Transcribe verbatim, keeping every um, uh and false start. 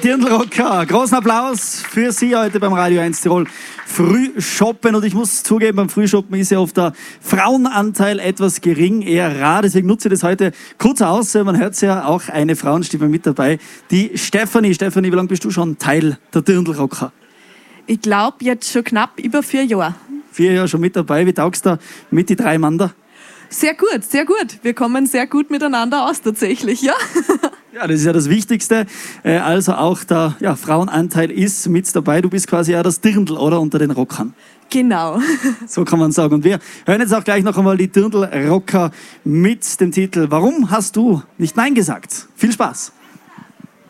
Dirndl-Rocker. Großen Applaus für Sie heute beim Radio eins Tirol Frühshoppen. Und ich muss zugeben, beim Frühshoppen ist ja oft der Frauenanteil etwas gering, eher rar. Deswegen nutze ich das heute kurz aus. Man hört es ja auch eine Frauenstimme mit dabei. Die Stefanie. Stefanie, wie lange bist du schon Teil der Dirndl-Rocker? Ich glaube, jetzt schon knapp über vier Jahre. Vier Jahre schon mit dabei. Wie taugst du mit die drei Mann da? Sehr gut, sehr gut. Wir kommen sehr gut miteinander aus tatsächlich, ja. Ja, das ist ja das Wichtigste. Also auch der ja, Frauenanteil ist mit dabei. Du bist quasi ja das Dirndl, oder? Unter den Rockern. Genau. So kann man sagen. Und wir hören jetzt auch gleich noch einmal die Dirndl-Rocker mit dem Titel "Warum hast du nicht Nein gesagt?" Viel Spaß.